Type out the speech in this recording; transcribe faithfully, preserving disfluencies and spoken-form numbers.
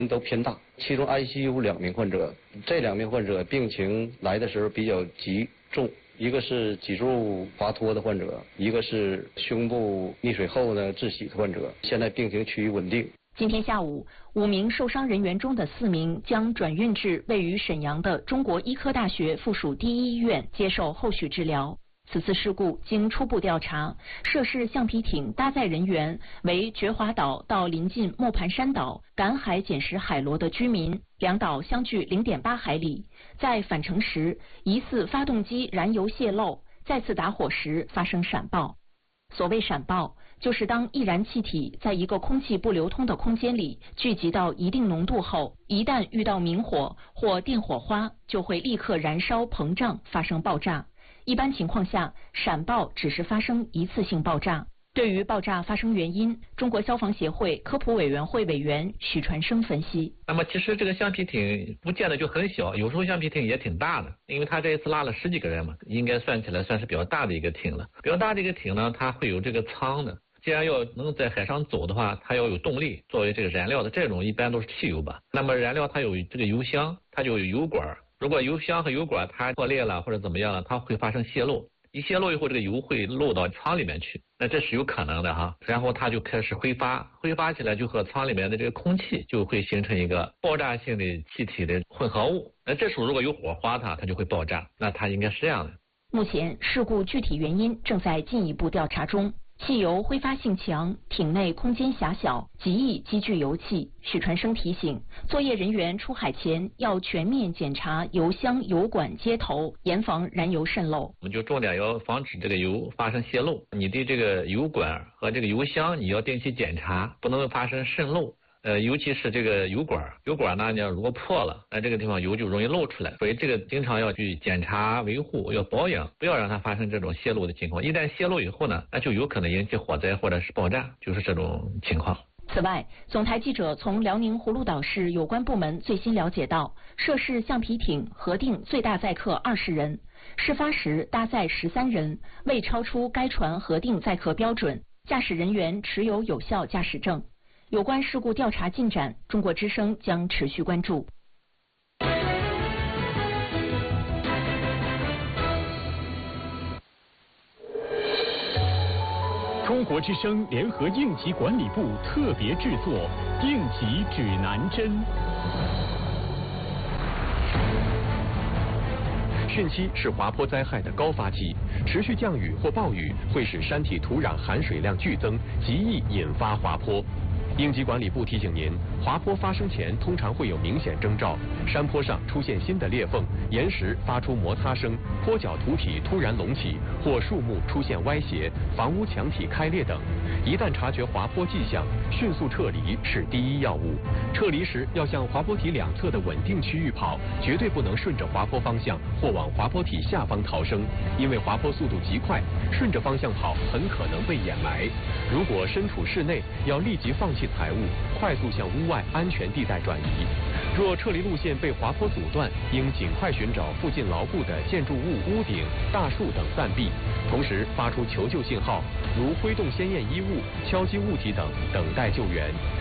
都偏大，其中 I C U 两名患者，这两名患者病情来的时候比较急重，一个是脊柱滑脱的患者，一个是胸部溺水后呢窒息的患者，现在病情趋于稳定。 今天下午，五名受伤人员中的四名将转运至位于沈阳的中国医科大学附属第一医院接受后续治疗。此次事故经初步调查，涉事橡皮艇搭载人员为觉华岛到临近磨盘山岛赶海捡拾海螺的居民，两岛相距 零点八海里。在返程时，疑似发动机燃油泄漏，再次打火时发生闪爆。所谓闪爆，就是当易燃气体在一个空气不流通的空间里聚集到一定浓度后，一旦遇到明火或电火花，就会立刻燃烧膨胀，发生爆炸。一般情况下，闪爆只是发生一次性爆炸。对于爆炸发生原因，中国消防协会科普委员会委员许传生分析： 那么其实这个橡皮艇不见得就很小，有时候橡皮艇也挺大的，因为它这一次拉了十几个人嘛，应该算起来算是比较大的一个艇了。比较大的一个艇呢，它会有这个舱的。既然要能在海上走的话，它要有动力作为这个燃料的，这种一般都是汽油吧。那么燃料它有这个油箱，它就有油管。如果油箱和油管它破裂了或者怎么样了，它会发生泄漏，一泄漏以后这个油会漏到舱里面去，那这是有可能的哈。然后它就开始挥发，挥发起来就和舱里面的这个空气就会形成一个爆炸性的气体的混合物，那这时候如果有火花它它就会爆炸，那它应该是这样的。 目前事故具体原因正在进一步调查中。汽油挥发性强，艇内空间狭小，极易积聚油气。许传生提醒，作业人员出海前要全面检查油箱、油管接头，严防燃油渗漏。 我们就重点要防止这个油发生泄漏，你的这个油管和这个油箱你要定期检查，不能发生渗漏。呃，尤其是这个油管，油管呢，你要如果破了，那这个地方油就容易漏出来，所以这个经常要去检查、维护，要保养，不要让它发生这种泄漏的情况。一旦泄漏以后呢，那就有可能引起火灾或者是爆炸，就是这种情况。 此外，总台记者从辽宁葫芦岛市有关部门最新了解到，涉事橡皮艇核定最大载客二十人，事发时搭载十三人，未超出该船核定载客标准，驾驶人员持有有效驾驶证。有关事故调查进展，中国之声将持续关注。 中国之声联合应急管理部特别制作《应急指南针》。汛期是滑坡灾害的高发期，持续降雨或暴雨会使山体土壤含水量剧增，极易引发滑坡。应急管理部提醒您，滑坡发生前通常会有明显征兆：山坡上出现新的裂缝，岩石发出摩擦声，坡脚土体突然隆起，或树木出现歪斜，房屋墙体开裂等。一旦察觉滑坡迹象，迅速撤离是第一要务。撤离时要向滑坡体两侧的稳定区域跑，绝对不能顺着滑坡方向或往滑坡体下方逃生，因为滑坡速度极快，顺着方向跑很可能被掩埋。如果身处室内，要立即放弃财物，快速向屋外安全地带转移。若撤离路线被滑坡阻断，应尽快寻找附近牢固的建筑物、屋顶、大树等暂避，同时发出求救信号，如挥动鲜艳衣物、敲击物体等，等待救援。